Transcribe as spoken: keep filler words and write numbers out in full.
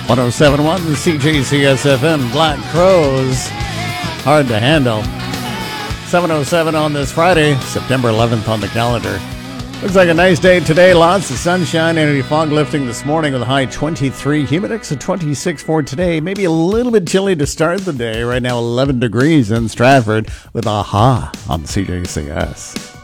one oh seven point one, the C J C S F M, Black Crowes, hard to handle. seven oh seven on this Friday, September eleventh on the calendar. Looks like a nice day today. Lots of sunshine, any fog lifting this morning with a high twenty-three. Humidex at twenty-six for today. Maybe a little bit chilly to start the day. Right now eleven degrees in Stratford with Aha on the C J C S.